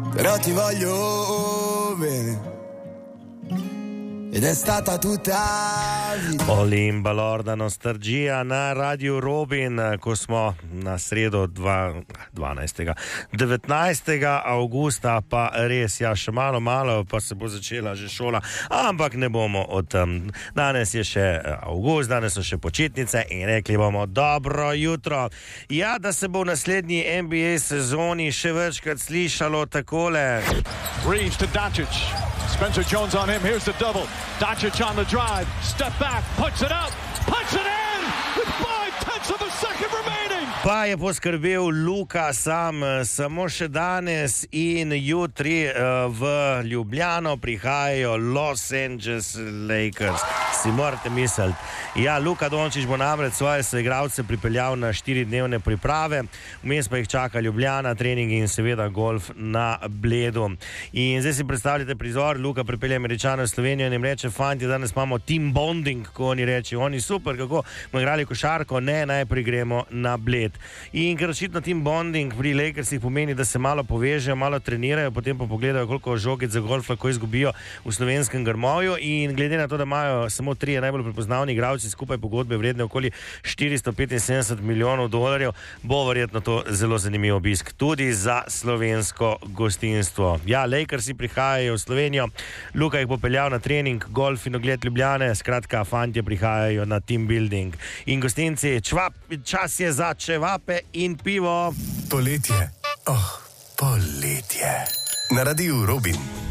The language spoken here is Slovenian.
però ti voglio bene. Ed è stata tutta vita. Olim balorda nostalgija na Radio Robin, ko smo na sredo 19. avgusta, pa res, ja, še malo, pa se bo začela že šola, ampak ne bomo o tem. Danes je še avgust, danes so še počitnice in rekli bomo dobro jutro. Ja, da se bo v naslednji NBA sezoni še večkrat slišalo takole. Reeves to Doncic. Spencer Jones on him. Here's the double. Doncic on the drive. Step back. Puts it up. Puts it in with 0.5 of a second remaining. Pa je poskrbel Luka sam. Samo še danes in jutri v Ljubljano prihajajo Los Angeles Lakers. Si morate misliti. Ja, Luka Dončić bo namreč svoje soigralce pripeljal na 4-dnevne priprave. Vmes pa jih čaka Ljubljana, treningi in seveda golf na Bledu. In zdaj si predstavljate prizor, Luka pripelje Američane v Slovenijo in jim reče: fanti, danes imamo team bonding, ko oni reče, oni super, kako bomo igrali košarko, ne, najprej gremo na Bled. In ker očitno team bonding pri Lakersih pomeni, da se malo povežejo, malo trenirajo, potem pa pogledajo, koliko žogic za golf lahko izgubijo v slovenskem grmovju, in glede na to, da imajo samo 3 najbolj prepoznavni igralci skupaj pogodbe vredne okoli 475 milijonov dolarjev, bo verjetno to zelo zanimiv obisk tudi za slovensko gostinstvo. Ja, Lakersi prihajajo v Slovenijo, Luka jih bo peljal na trening, golf in ogled Ljubljane, skratka, fantje prihajajo na team building. In gostinci, čas je za čevape in pivo. Poletje, poletje. Na Radiu Robin.